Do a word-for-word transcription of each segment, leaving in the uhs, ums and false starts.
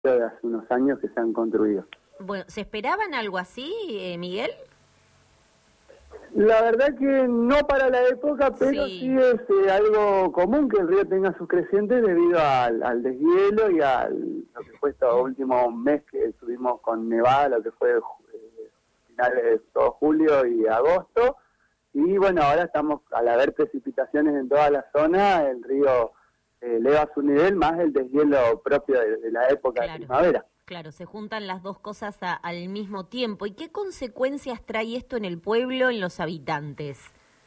de hace unos años que se han construido. Bueno, ¿se esperaban algo así, eh, Miguel? La verdad que no para la época, pero Sí. sí, es eh, algo común que el río tenga sus crecientes debido al, al deshielo y al lo que fue este último mes que estuvimos con nevada, lo que fue eh, finales de todo julio y agosto. Y bueno, ahora estamos, al haber precipitaciones en toda la zona, el río eh, eleva su nivel, más el deshielo propio de, de la época Claro. de primavera. Claro, se juntan las dos cosas a, al mismo tiempo. ¿Y qué consecuencias trae esto en el pueblo, en los habitantes?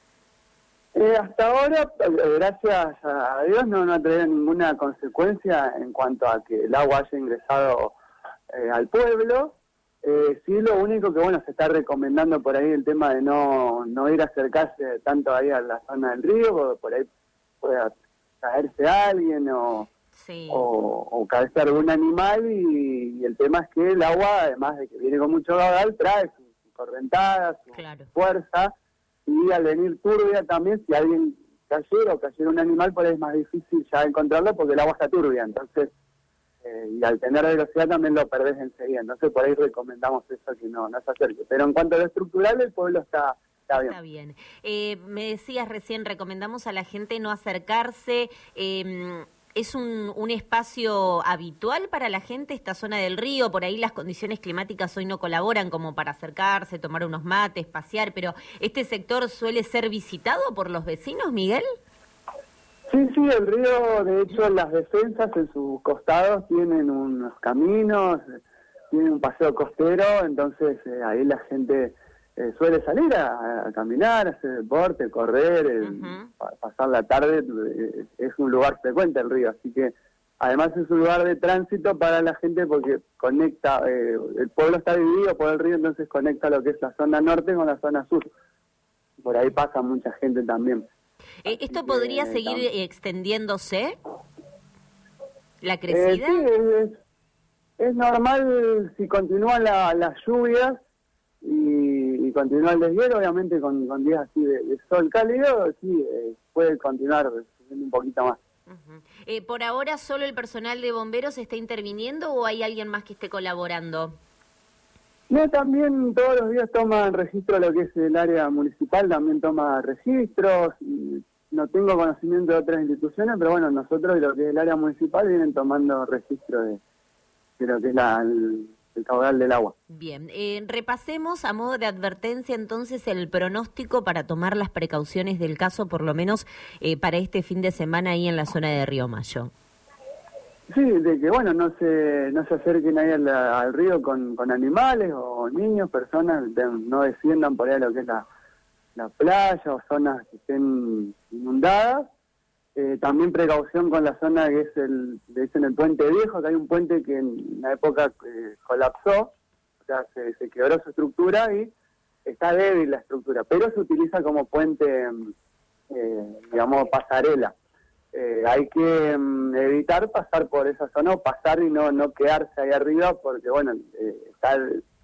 Eh, hasta ahora, eh, gracias a Dios, no, no ha traído ninguna consecuencia en cuanto a que el agua haya ingresado eh, al pueblo. Eh, sí, lo único que, bueno, se está recomendando por ahí el tema de no, no ir a acercarse tanto ahí a la zona del río, porque por ahí pueda caerse alguien o... Sí. O, o caerse algún animal y, y el tema es que el agua, además de que viene con mucho caudal, trae su, su correntada, su claro. fuerza, y al venir turbia también, si alguien cayera o cayera un animal, por ahí es más difícil ya encontrarlo porque el agua está turbia, entonces, eh, y al tener velocidad también lo perdés enseguida, entonces por ahí recomendamos eso, que no, no se acerque. Pero en cuanto a lo estructural, el pueblo está... Está bien. Está bien. Eh, me decías recién, recomendamos a la gente no acercarse... Eh, ¿Es un, un espacio habitual para la gente esta zona del río? Por ahí las condiciones climáticas hoy no colaboran como para acercarse, tomar unos mates, pasear, pero ¿este sector suele ser visitado por los vecinos, Miguel? Sí, sí, el río, de hecho, las defensas en sus costados tienen unos caminos, tienen un paseo costero, entonces eh, ahí la gente... Eh, suele salir a, a caminar, hacer deporte, correr, eh, uh-huh. pa, pasar la tarde, eh, es un lugar frecuente el río, así que además es un lugar de tránsito para la gente porque conecta, eh, el pueblo está dividido por el río, entonces conecta lo que es la zona norte con la zona sur, por ahí pasa mucha gente también. Eh, ¿Esto así podría que, seguir eh, extendiéndose, la crecida? Eh, sí, es, es normal si continúan la, las lluvias, Y, y continúa el deshielo, obviamente con, con días así de, de sol cálido, sí, eh, puede continuar subiendo un poquito más. Uh-huh. eh, ¿Por ahora solo el personal de bomberos está interviniendo o hay alguien más que esté colaborando? No, también todos los días toman registro lo que es el área municipal, también toma registros, y no tengo conocimiento de otras instituciones, pero bueno, nosotros y lo que es el área municipal vienen tomando registro de, de lo que es la... El, el caudal del agua. Bien, eh, repasemos a modo de advertencia entonces el pronóstico para tomar las precauciones del caso, por lo menos eh, para este fin de semana ahí en la zona de Río Mayo. Sí, de que bueno, no se no se acerquen ahí al, al río con, con animales o niños, personas, de, no desciendan por ahí a lo que es la, la playa o zonas que estén inundadas. Eh, también precaución con la zona que es el, le dicen el Puente Viejo, que hay un puente que en una época eh, colapsó, o sea, se, se quebró su estructura y está débil la estructura, pero se utiliza como puente, eh, digamos, pasarela. Eh, hay que um, evitar pasar por esa zona o pasar y no, no quedarse ahí arriba porque, bueno, eh, está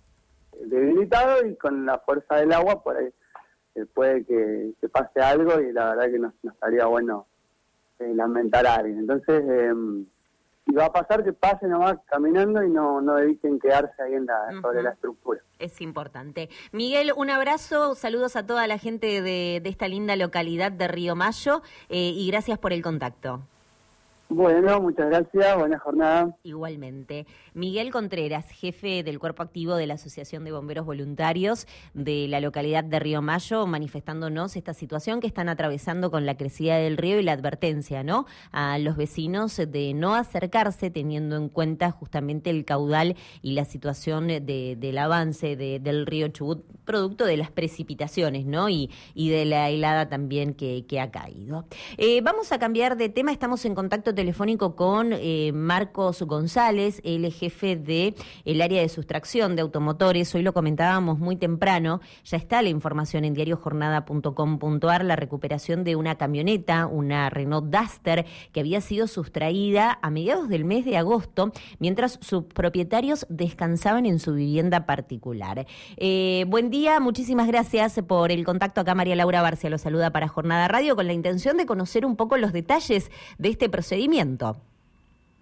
debilitado y con la fuerza del agua por ahí eh, puede que, que pase algo y la verdad que no, no estaría bueno Eh, lamentar a alguien. Entonces, eh, si va a pasar, que pasen nomás caminando y no, no eviten quedarse ahí en la, uh-huh. sobre la estructura. Es importante. Miguel, un abrazo, saludos a toda la gente de, de esta linda localidad de Río Mayo eh, y gracias por el contacto. Bueno, muchas gracias, buena jornada. Igualmente. Miguel Contreras, jefe del Cuerpo Activo de la Asociación de Bomberos Voluntarios de la localidad de Río Mayo, manifestándonos esta situación que están atravesando con la crecida del río y la advertencia, ¿no?, a los vecinos de no acercarse teniendo en cuenta justamente el caudal y la situación de, del avance de, del río Chubut, producto de las precipitaciones, ¿no?, y, y de la helada también que, que ha caído. Eh, vamos a cambiar de tema, estamos en contacto telefónico con eh, Marcos González, el jefe de el área de sustracción de automotores. Hoy lo comentábamos muy temprano, ya está la información en diario jornada punto com punto a r, la recuperación de una camioneta, una Renault Duster, que había sido sustraída a mediados del mes de agosto, mientras sus propietarios descansaban en su vivienda particular. Eh, buen día, muchísimas gracias por el contacto. Acá María Laura Barcia lo saluda para Jornada Radio con la intención de conocer un poco los detalles de este procedimiento.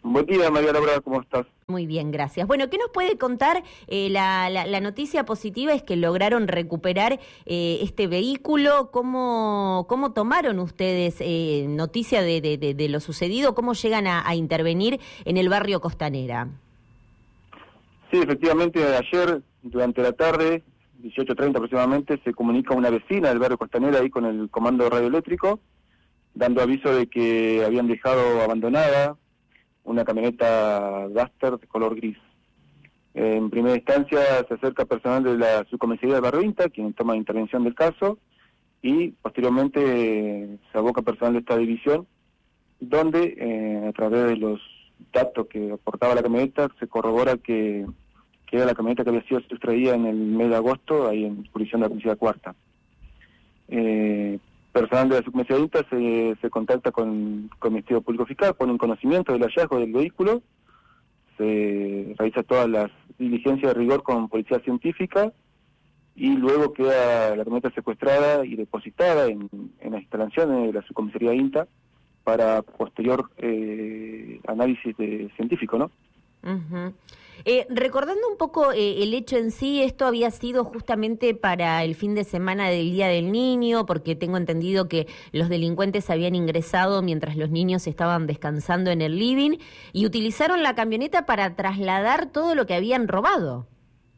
Buen día, María Laura, ¿cómo estás? Muy bien, gracias. Bueno, ¿qué nos puede contar? Eh, la, la, la noticia positiva es que lograron recuperar eh, este vehículo. ¿Cómo, cómo tomaron ustedes eh, noticia de, de, de, de lo sucedido? ¿Cómo llegan a, a intervenir en el barrio Costanera? Sí, efectivamente, ayer, durante la tarde, dieciocho treinta aproximadamente, se comunica una vecina del barrio Costanera ahí con el comando radioeléctrico, dando aviso de que habían dejado abandonada una camioneta Duster de color gris. En primera instancia se acerca personal de la subcomisaría del barrio INTA, quien toma intervención del caso, y posteriormente eh, se aboca personal de esta división, donde eh, a través de los datos que aportaba la camioneta se corrobora que, que era la camioneta que había sido sustraída en el mes de agosto, ahí en jurisdicción de la Policía Cuarta. Eh, personal de la subcomisaría INTA se, se contacta con, con el Ministerio Público Fiscal, pone un conocimiento del hallazgo del vehículo, se realiza todas las diligencias de rigor con policía científica y luego queda la camioneta secuestrada y depositada en, en las instalaciones de la subcomisaría INTA para posterior eh, análisis de, científico, ¿no? Uh-huh. Eh, recordando un poco eh, el hecho en sí, esto había sido justamente para el fin de semana del Día del Niño, porque tengo entendido que los delincuentes habían ingresado mientras los niños estaban descansando en el living y utilizaron la camioneta para trasladar todo lo que habían robado.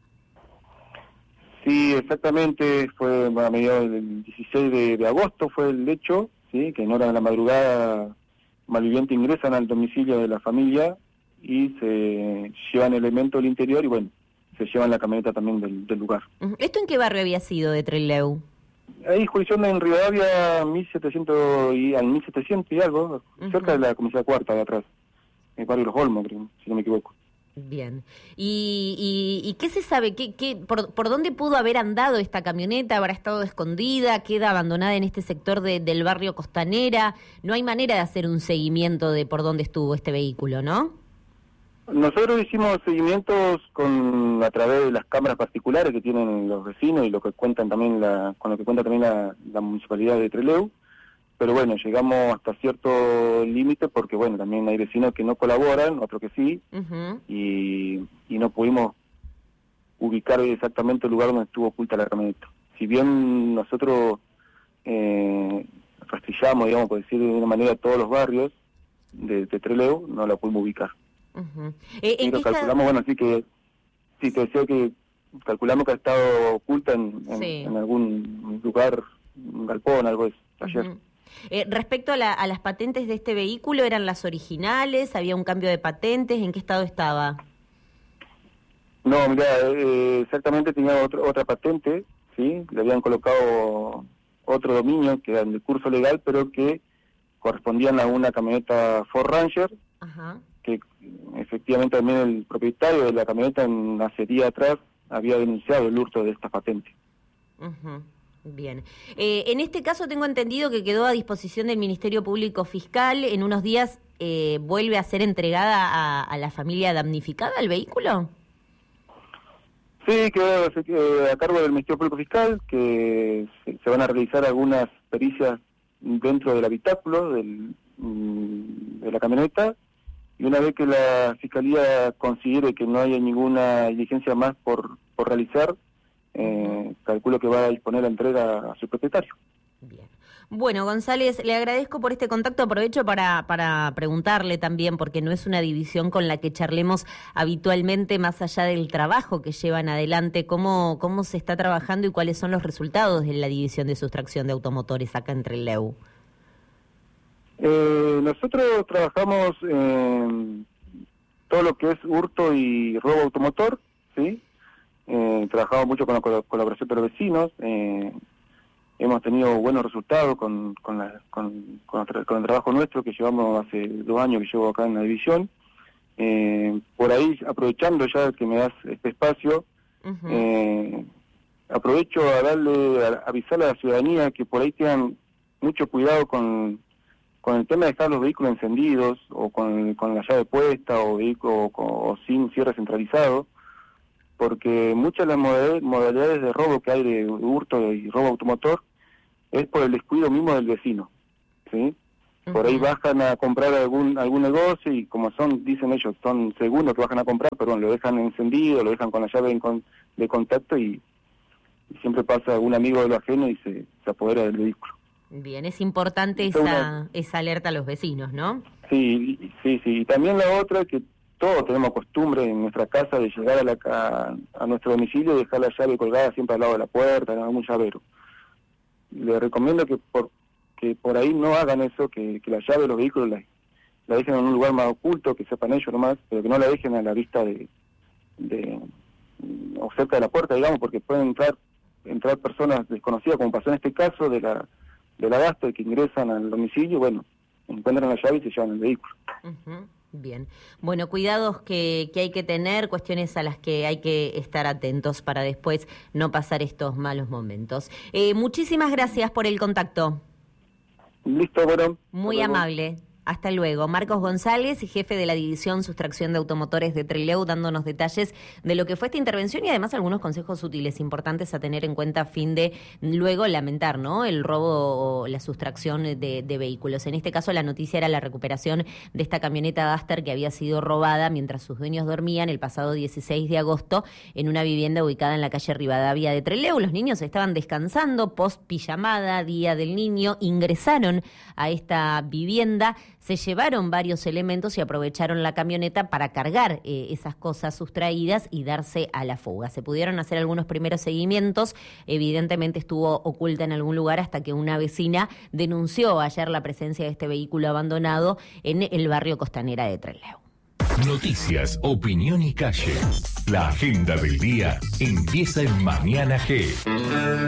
Sí, exactamente, fue a mediados del dieciséis de, de agosto fue el hecho, sí, que en hora de la madrugada malvivientes ingresan al domicilio de la familia y se llevan elementos del interior y bueno, se llevan la camioneta también del, del lugar. ¿Esto en qué barrio había sido de Trelew? Ahí jurisdicción en Rivadavia mil setecientos y al mil setecientos y algo, uh-huh. cerca de la comisaría Cuarta de atrás, en el barrio Los Olmos, creo, si no me equivoco. Bien. ¿Y, y, y qué se sabe? ¿Qué, qué, por, ¿Por dónde pudo haber andado esta camioneta? ¿Habrá estado escondida? ¿Queda abandonada en este sector de, del barrio Costanera? No hay manera de hacer un seguimiento de por dónde estuvo este vehículo, ¿no? Nosotros hicimos seguimientos con a través de las cámaras particulares que tienen los vecinos y lo que cuentan también la, con lo que cuenta también la, la municipalidad de Trelew, pero bueno, llegamos hasta cierto límite porque bueno, también hay vecinos que no colaboran, otros que sí, uh-huh. y, y no pudimos ubicar exactamente el lugar donde estuvo oculta la camioneta. Si bien nosotros eh, rastrillamos, digamos, por decir de una manera, todos los barrios de, de Trelew, no la pudimos ubicar. Uh-huh. Eh, ¿en qué calculamos, está? Bueno, así que, sí, te decía que calculamos que ha estado oculta en, en, sí. en algún lugar, un galpón, algo de ayer. Uh-huh. Eh, respecto a, la, a las patentes de este vehículo, ¿eran las originales? ¿Había un cambio de patentes? ¿En qué estado estaba? No, mira, eh, exactamente tenía otro, otra patente, ¿sí? Le habían colocado otro dominio que era de curso legal, pero que correspondían a una camioneta Ford Ranger, uh-huh. que efectivamente también el propietario de la camioneta en hace día atrás había denunciado el hurto de esta patente. Uh-huh. Bien. Eh, en este caso tengo entendido que quedó a disposición del Ministerio Público Fiscal. En unos días eh, vuelve a ser entregada a, a la familia damnificada el vehículo. Sí, quedó eh, a cargo del Ministerio Público Fiscal, que se, se van a realizar algunas pericias dentro del habitáculo del, de la camioneta. Y una vez que la Fiscalía considere que no haya ninguna diligencia más por, por realizar, eh, calculo que va a disponer la entrega a su propietario. Bien. Bueno, González, le agradezco por este contacto. Aprovecho para, para preguntarle también, porque no es una división con la que charlemos habitualmente, más allá del trabajo que llevan adelante, cómo, cómo se está trabajando y cuáles son los resultados de la división de sustracción de automotores acá en Trelew. Eh, nosotros trabajamos en todo lo que es hurto y robo automotor, ¿sí? Eh, trabajamos mucho con la colaboración de los vecinos, eh, hemos tenido buenos resultados con con, la, con, con, el, con el trabajo nuestro que llevamos hace dos años que llevo acá en la división. Eh, por ahí, aprovechando ya que me das este espacio, uh-huh. eh, aprovecho a darle, a avisarle a la ciudadanía que por ahí tengan mucho cuidado con con el tema de dejar los vehículos encendidos o con, con la llave puesta o, vehículo, o, o sin cierre centralizado, porque muchas de las modalidades, modalidades de robo que hay de hurto y robo automotor es por el descuido mismo del vecino, ¿sí? Por ahí bajan a comprar algún algún negocio y como son, dicen ellos, son segundos que bajan a comprar, pero bueno, lo dejan encendido, lo dejan con la llave en con, de contacto y, y siempre pasa algún amigo de lo ajeno y se, se apodera del vehículo. Bien, es importante esa, una... esa alerta a los vecinos, ¿no? Sí, sí, sí. Y también la otra, que todos tenemos costumbre en nuestra casa de llegar a, la, a, a nuestro domicilio y dejar la llave colgada siempre al lado de la puerta, en algún llavero. Les recomiendo que por que por ahí no hagan eso, que, que la llave de los vehículos la, la dejen en un lugar más oculto, que sepan ellos nomás, pero que no la dejen a la vista de, de o cerca de la puerta, digamos, porque pueden entrar entrar personas desconocidas, como pasó en este caso de la del abasto, que ingresan al domicilio, bueno, encuentran la llave y se llevan el vehículo. Uh-huh. Bien. Bueno, cuidados que, que hay que tener, cuestiones a las que hay que estar atentos para después no pasar estos malos momentos. Eh, muchísimas gracias por el contacto. Listo, bueno. Muy amable. Hasta luego. Marcos González, jefe de la División Sustracción de Automotores de Trelew, dándonos detalles de lo que fue esta intervención y además algunos consejos útiles, importantes a tener en cuenta a fin de luego lamentar, ¿no?, el robo o la sustracción de, de vehículos. En este caso, la noticia era la recuperación de esta camioneta Duster que había sido robada mientras sus dueños dormían el pasado dieciséis de agosto en una vivienda ubicada en la calle Rivadavia de Trelew. Los niños estaban descansando, post pijamada, Día del Niño, ingresaron a esta vivienda, se llevaron varios elementos y aprovecharon la camioneta para cargar eh, esas cosas sustraídas y darse a la fuga. Se pudieron hacer algunos primeros seguimientos, evidentemente estuvo oculta en algún lugar hasta que una vecina denunció ayer la presencia de este vehículo abandonado en el barrio Costanera de Trelew. Noticias, opinión y calle. La agenda del día empieza en Mañana G.